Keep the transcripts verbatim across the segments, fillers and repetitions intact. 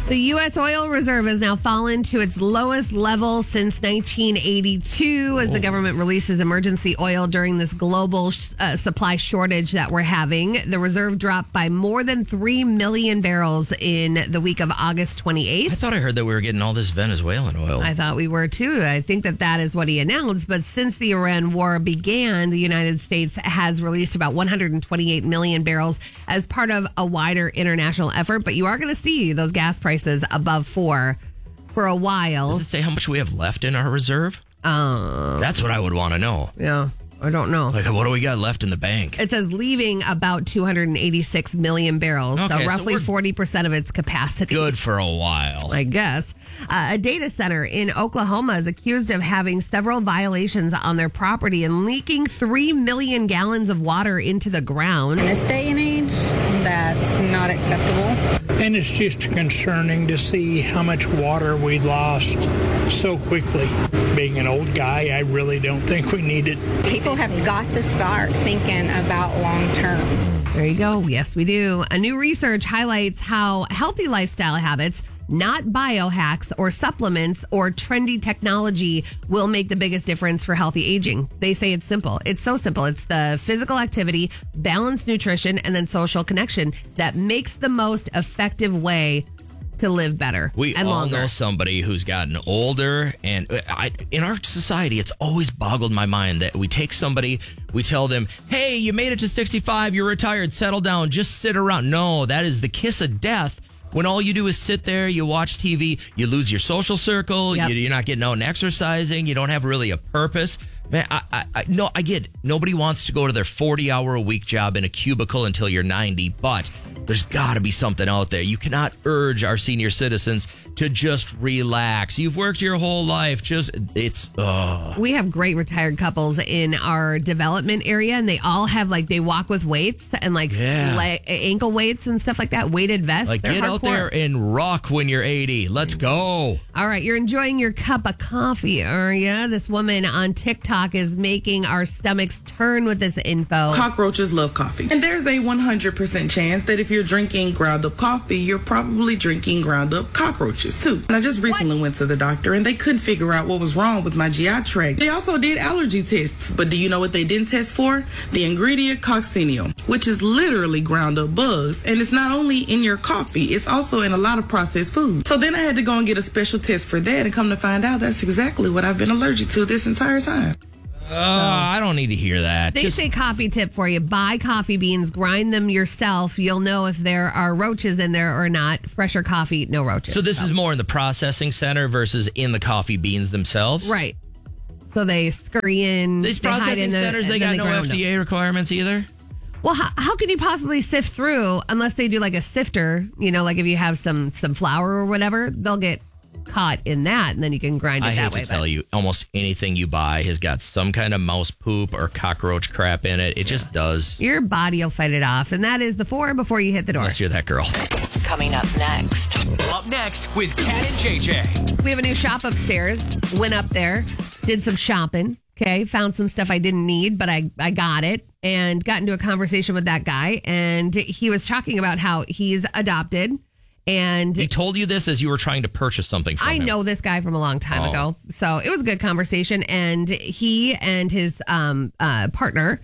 The U S oil reserve has now fallen to its lowest level since nineteen eighty-two as the government releases emergency oil during this global uh, supply shortage that we're having. The reserve dropped by more than three million barrels in the week of August twenty-eighth. I thought I heard that we were getting all this Venezuelan oil. I thought we were too. I think that that is what he announced. But since the Iran war began, the United States has released about one hundred twenty-eight million barrels as part of a wider international effort. But you are going to see those gas prices above four for a while. Does it say how much we have left in our reserve? Um, That's what I would want to know. Yeah, I don't know. Like, what do we got left in the bank? It says leaving about two hundred eighty-six million barrels, Okay, so roughly so forty percent of its capacity. Good for a while. I guess. Uh, a data center in Oklahoma is accused of having several violations on their property and leaking three million gallons of water into the ground. In this day and age, that's not acceptable. And it's just concerning to see how much water we lost so quickly. Being an old guy, I really don't think we need it. People have got to start thinking about long term. There you go. Yes, we do. A new research highlights how healthy lifestyle habits, not biohacks or supplements or trendy technology, will make the biggest difference for healthy aging. They say it's simple. It's so simple. It's the physical activity, balanced nutrition, and then social connection that makes the most effective way to live better We and all longer. know somebody who's gotten older, and I, in our society, it's always boggled my mind that we take somebody, we tell them, hey, you made it to sixty-five, you're retired, settle down, just sit around. No, that is the kiss of death. When all you do is sit there, you watch T V, you lose your social circle, Yep. you, you're not getting out and exercising, you don't have really a purpose. Man, I, I, I, no, I get it. Nobody wants to go to their forty-hour-a-week job in a cubicle until you're ninety, but there's got to be something out there. You cannot urge our senior citizens to just relax. You've worked your whole life. Just, it's, uh We have great retired couples in our development area, and they all have, like, they walk with weights and, like, Yeah. le- ankle weights and stuff like that, weighted vests. Like, They're get out hardcore. there and rock when you're eighty. Let's go. All right, you're enjoying your cup of coffee, are you? This woman on TikTok is making our stomachs turn with this info. Cockroaches love coffee. And there's a one hundred percent chance that if you're drinking ground up coffee, you're probably drinking ground up cockroaches too. And I just recently What? went to the doctor and they couldn't figure out what was wrong with my G I tract. They also did allergy tests, but do you know what they didn't test for? The ingredient coccineal, which is literally ground up bugs. And it's not only in your coffee, it's also in a lot of processed foods. So then I had to go and get a special test for that, and come to find out that's exactly what I've been allergic to this entire time. Uh, I don't need to hear that. They Just- say coffee tip for you. Buy coffee beans, grind them yourself. You'll know if there are roaches in there or not. Fresher coffee, no roaches. So this is more in the processing center versus in the coffee beans themselves? Right. So they scurry in. These they hide processing in the, centers, they and got then no ground F D them. A requirements either? Well, how, how can you possibly sift through unless they do like a sifter? You know, like if you have some some flour or whatever, they'll get caught in that, and then you can grind it I that hate way. to tell you, almost anything you buy has got some kind of mouse poop or cockroach crap in it. It just does. Your body will fight it off, and that is the four before you hit the door. Unless you're that girl. Coming up next. Up next with Kat and J J. We have a new shop upstairs. Went up there, did some shopping. Okay, found some stuff I didn't need, but I, I got it, and got into a conversation with that guy, and he was talking about how he's adopted, and He told you this as you were trying to purchase something from I him. know this guy from a long time Oh. ago, so it was a good conversation. And he and his um, uh, partner,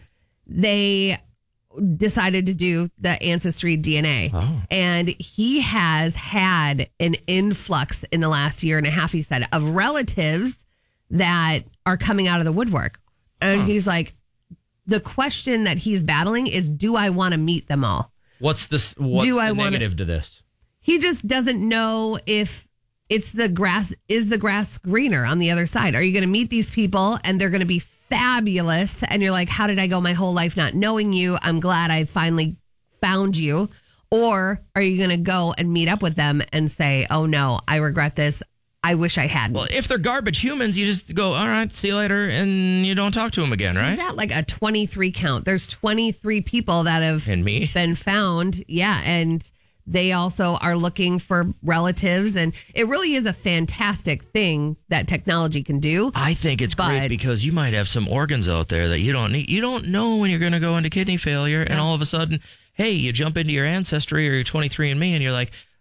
they decided to do the ancestry D N A, Oh. and he has had an influx in the last year and a half. He said of relatives that are coming out of the woodwork, and Huh. he's like, the question that he's battling is, do I want to meet them all? What's this? What's Do the I wanna- negative to this? He just doesn't know if it's the grass, is the grass greener on the other side? Are you going to meet these people and they're going to be fabulous? And you're like, how did I go my whole life not knowing you? I'm glad I finally found you. Or are you going to go and meet up with them and say, oh no, I regret this. I wish I hadn't. Well, if they're garbage humans, you just go, all right, see you later, and you don't talk to them again, Is right? that like a twenty-three count? There's twenty-three people that have And me. been found. Yeah. And they also are looking for relatives. And it really is a fantastic thing that technology can do. I think it's But- great because you might have some organs out there that you don't need. You don't know when you're going to go into kidney failure, and all of a sudden, hey, you jump into your ancestry or your twenty-three and me, and you're like,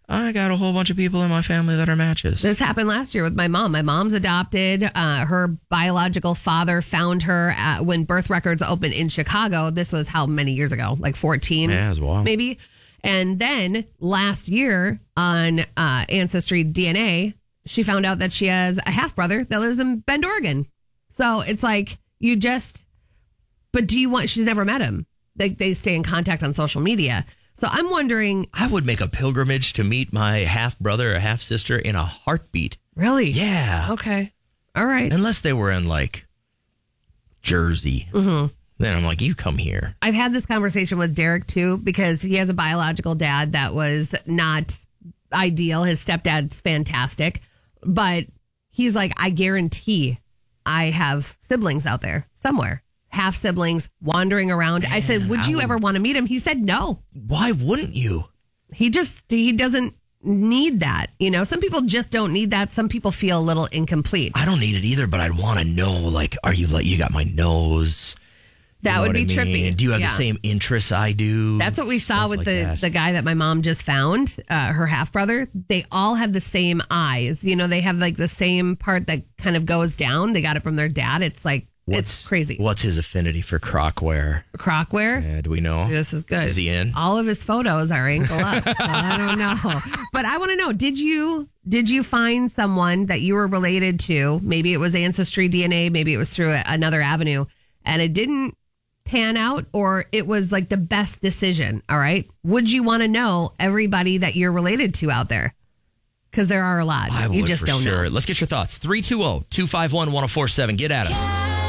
I got a whole bunch of people in my family that are matches. This happened last year with my mom. My mom's adopted. Uh, her biological father found her at, when birth records opened in Chicago. This was how many years ago? Like fourteen, Yeah, as well. maybe. And then last year on uh, Ancestry D N A, she found out that she has a half brother that lives in Bend, Oregon. So it's like you just, but do you want, she's never met him. Like they stay in contact on social media. So I'm wondering. I would make a pilgrimage to meet my half brother or half sister in a heartbeat. Really? Yeah. Okay. All right. Unless they were in like Jersey. Mm-hmm. Then I'm like, you come here. I've had this conversation with Derek too, because he has a biological dad that was not ideal. His stepdad's fantastic, but he's like, I guarantee I have siblings out there somewhere. Half siblings wandering around. Man, I said, would you I would... ever want to meet him? He said, no. Why wouldn't you? He just, he doesn't need that. You know, some people just don't need that. Some people feel a little incomplete. I don't need it either, but I'd want to know, like, are you like, you got my nose? That you know would be I mean? trippy. Do you have Yeah. the same interests I do? That's what we saw Stuff with like the, that. the guy that my mom just found, uh, her half brother. They all have the same eyes. You know, they have like the same part that kind of goes down. They got it from their dad. It's like, What's, it's crazy. What's his affinity for crockware? Crockware? Yeah, do we know? This is good. Is he in? All of his photos are ankle up. So I don't know. But I want to know, did you did you find someone that you were related to? Maybe it was Ancestry D N A, maybe it was through another avenue, and it didn't pan out, or it was like the best decision, all right? Would you want to know everybody that you're related to out there? Because there are a lot. I you would just for don't sure. know. Let's get your thoughts. three two zero, two five one, one zero four seven. Get at us.